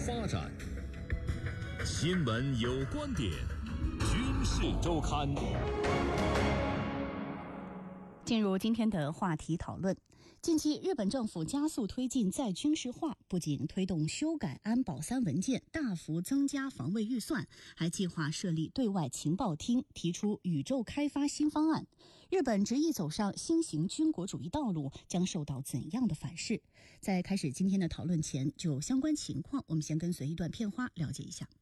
发展。新闻有观点，军事周刊。 进入今天的话题讨论。近期日本政府加速推进再军事化，不仅推动修改安保3文件，大幅增加防卫预算，还计划设立对外情报厅，提出宇宙开发新方案。日本执意走上新型军国主义道路，将受到怎样的反噬？在开始今天的讨论前，就相关情况，我们先跟随一段片花了解一下。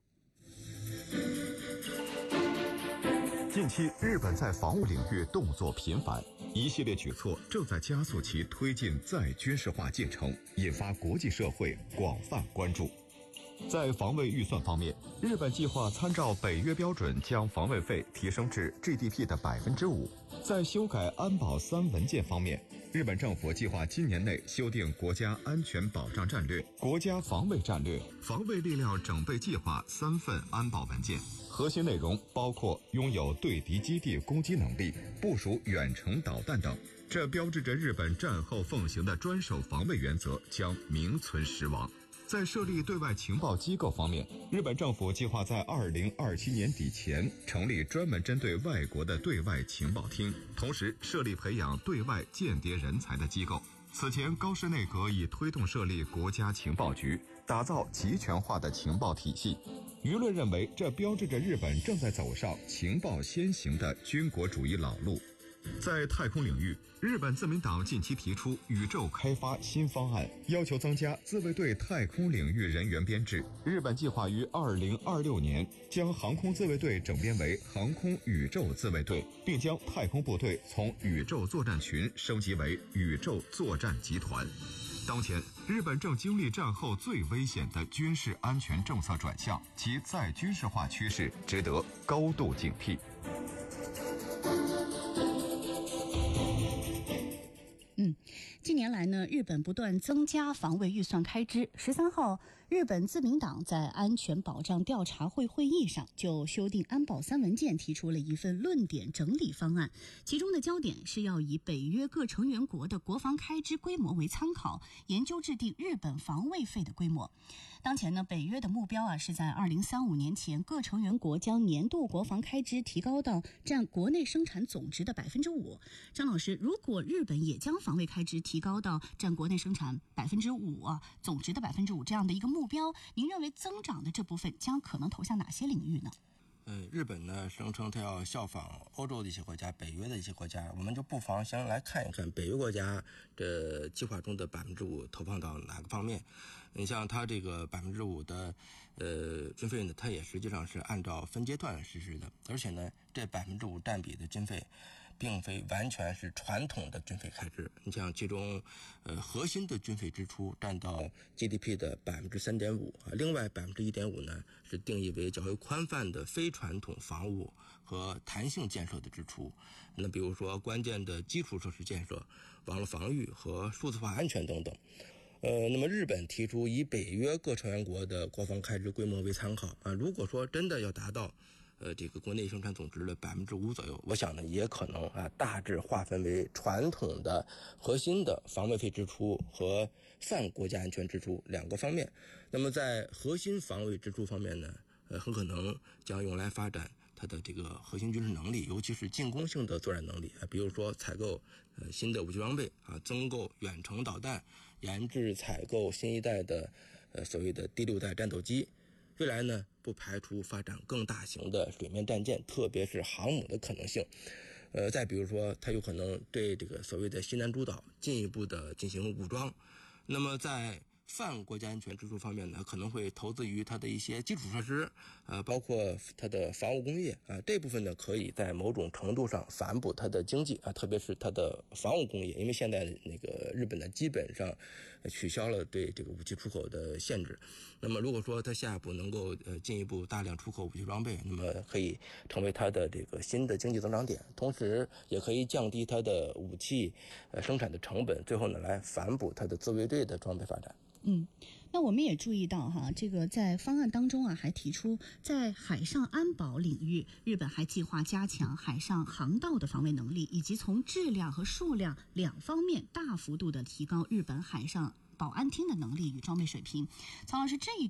近期，日本在防务领域动作频繁，一系列举措正在加速其推进再军事化进程，引发国际社会广泛关注。在防卫预算方面，日本计划参照北约标准，将防卫费提升至 GDP 的 5%。在修改安保3文件方面，日本政府计划今年内修订国家安全保障战略、国家防卫战略、防卫力量整备计划3份安保文件。核心内容包括拥有对敌基地攻击能力、部署远程导弹等，这标志着日本战后奉行的专守防卫原则将名存实亡。在设立对外情报机构方面，日本政府计划在2027年底前成立专门针对外国的对外情报厅，同时设立培养对外间谍人才的机构。此前，高市内阁已推动设立国家情报局，打造集权化的情报体系。舆论认为，这标志着日本正在走上情报先行的军国主义老路。在太空领域，日本自民党近期提出宇宙开发新方案，要求增加自卫队太空领域人员编制。日本计划于2026年将航空自卫队整编为航空宇宙自卫队，并将太空部队从宇宙作战群升级为宇宙作战集团。当前，日本正经历战后最危险的军事安全政策转向，其再军事化趋势值得高度警惕。 近年来呢，日本不断增加防卫预算开支。13号，日本自民党在安全保障调查会会议上就修订安保3文件提出了一份论点整理方案，其中的焦点是要以北约各成员国的国防开支规模为参考，研究制定日本防卫费的规模。当前呢，北约的目标是在2035年前，各成员国将年度国防开支提高到占国内生产总值的 5%。张老师，如果日本也将防卫开支提高到占国内生产 5%，总值的 5%这样的一个目标，您认为增长的这部分将可能投向哪些领域呢？ 日本呢声称它要效仿欧洲的一些国家、北约的一些国家，我们就不妨先来看一看北约国家这计划中的 5% 投放到哪个方面。你像它这个 5% 的军费呢，它也实际上是按照分阶段实施的，而且呢这 5% 占比的军费并非完全是传统的军费开支。你像其中核心的军费支出占到 GDP 的 3.5%， 另外 1.5% 呢是定义为较为宽泛的非传统防务和弹性建设的支出。那比如说关键的基础设施建设、网络防御和数字化安全等等。那么日本提出以北约各成员国的国防开支规模为参考如果说真的要达到这个国内生产总值的 5% 左右，我想呢也可能大致划分为传统的核心的防卫费支出和泛国家安全支出2个方面。那么在核心防卫支出方面呢，很可能将用来发展它的这个核心军事能力，尤其是进攻性的作战能力比如说采购新的武器装备增购远程导弹，研制采购新一代的所谓的第6代战斗机。未来呢，不排除发展更大型的水面战舰，特别是航母的可能性。再比如说，它有可能对这个所谓的西南诸岛进一步的进行武装。那么在泛国家安全支出方面呢，可能会投资于它的一些基础设施包括它的防务工业这部分呢可以在某种程度上反哺它的经济特别是它的防务工业，因为现在那个日本呢基本上取消了对这个武器出口的限制。那么如果说它下一步能够进一步大量出口武器装备，那么可以成为它的这个新的经济增长点，同时也可以降低它的武器生产的成本，最后呢来反哺它的自卫队的装备发展。 那我们也注意到这个在方案当中还提出，在海上安保领域，日本还计划加强海上航道的防卫能力，以及从质量和数量2方面大幅度的提高日本海上保安厅的能力与装备水平。曹老师，这一